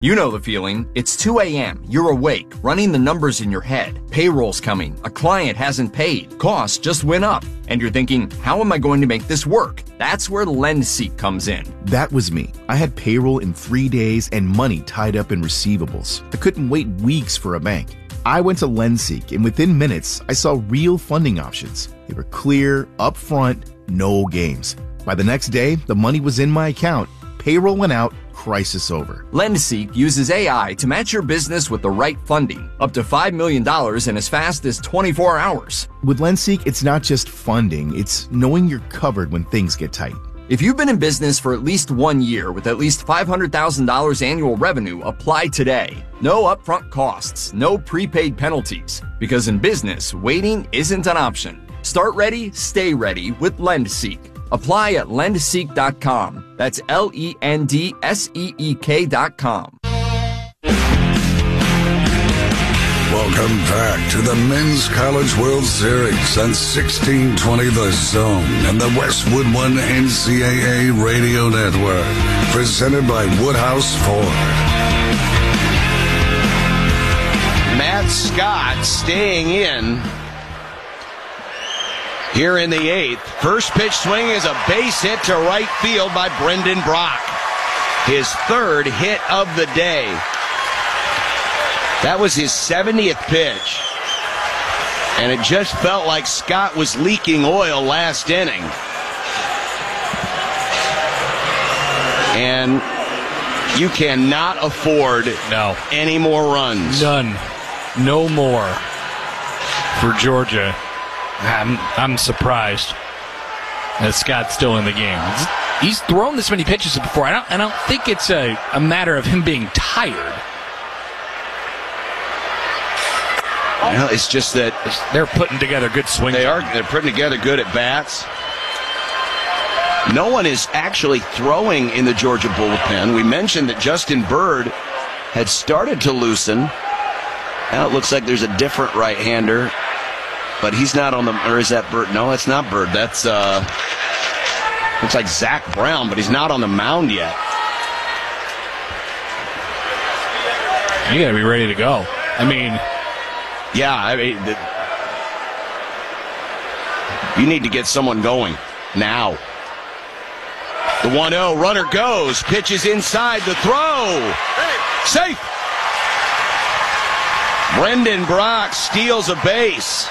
You know the feeling. It's 2 a.m. You're awake, running the numbers in your head. Payroll's coming. A client hasn't paid. Costs just went up. And you're thinking, how am I going to make this work? That's where LendSeek comes in. That was me. I had payroll in 3 days and money tied up in receivables. I couldn't wait weeks for a bank. I went to LendSeek, and within minutes, I saw real funding options. They were clear, upfront, no games. By the next day, the money was in my account. Payroll went out. Crisis over. LendSeek uses AI to match your business with the right funding, up to $5 million in as fast as 24 hours. With LendSeek, it's not just funding, it's knowing you're covered when things get tight. If you've been in business for at least 1 year with at least $500,000 annual revenue, apply today. No upfront costs, no prepaid penalties, because in business, waiting isn't an option. Start ready, stay ready with LendSeek. Apply at lendseek.com. That's LENDSEEK.com. Welcome back to the Men's College World Series on 1620 The Zone and the Westwood One NCAA Radio Network. Presented by Woodhouse Ford. Matt Scott staying in here in the 8th. First pitch swing is a base hit to right field by Brendan Brock. His 3rd hit of the day. That was his 70th pitch. And it just felt like Scott was leaking oil last inning. And you cannot afford any more runs. None. No more for Georgia. I'm surprised that Scott's still in the game. He's thrown this many pitches before. I don't think it's a matter of him being tired. Well, it's just that they're putting together good swings. They're putting together good at bats. No one is actually throwing in the Georgia bullpen. We mentioned that Justin Bird had started to loosen. Now it looks like there's a different right-hander. But he's not on the, or is that Bird? No, it's not Bird. That's, looks like Zach Brown, but he's not on the mound yet. You got to be ready to go. You need to get someone going now. The 1-0, runner goes, pitches inside, the throw. Safe. Brendan Brock steals a base.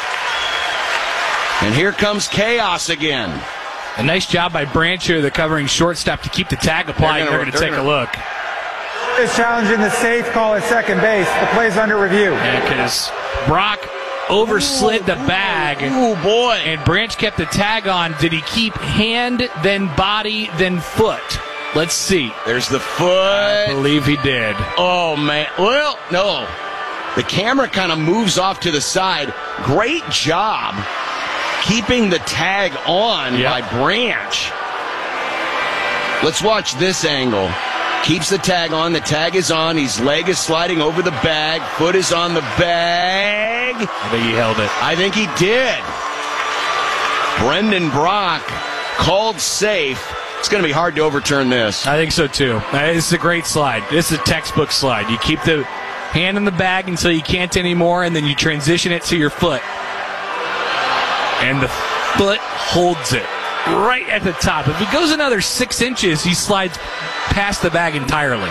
And here comes chaos again. A nice job by Brancher, the covering shortstop, to keep the tag applied. They're going to take a look. Is challenging the safe call at second base. The play's under review. Yeah, because Brock overslid the bag. Oh, boy. And Branch kept the tag on. Did he keep hand, then body, then foot? Let's see. There's the foot. I believe he did. Oh, man. Well, no. The camera kind of moves off to the side. Great job keeping the tag on by Branch. Let's watch this angle. Keeps the tag on. The tag is on. His leg is sliding over the bag. Foot is on the bag. I think he held it. I think he did. Brendan Brock called safe. It's going to be hard to overturn this. I think so, too. This is a great slide. This is a textbook slide. You keep the hand in the bag until you can't anymore, and then you transition it to your foot. And the foot holds it right at the top. If he goes another 6 inches, he slides past the bag entirely.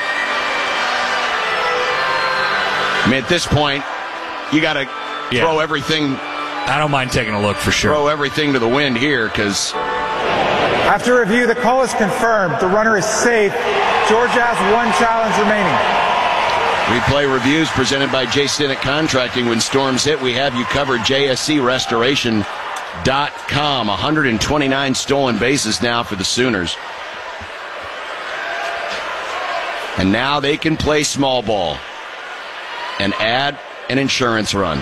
At this point, you got to throw everything. I don't mind taking a look for sure. Throw everything to the wind here because. After review, the call is confirmed. The runner is safe. Georgia has 1 challenge remaining. Replay reviews presented by J. Stinnett Contracting. When storms hit, we have you covered. JSCRestoration.com. 129 stolen bases now for the Sooners. And now they can play small ball and add an insurance run.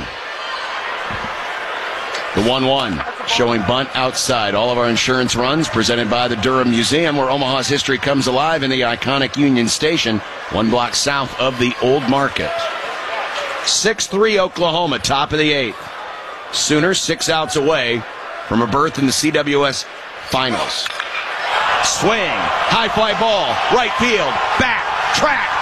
The 1-1 showing bunt outside. All of our insurance runs presented by the Durham Museum, where Omaha's history comes alive in the iconic Union Station, 1 block south of the Old Market. 6-3 Oklahoma, top of the 8th. Sooners 6 outs away from a berth in the CWS Finals. Swing, high fly ball, right field, back, track,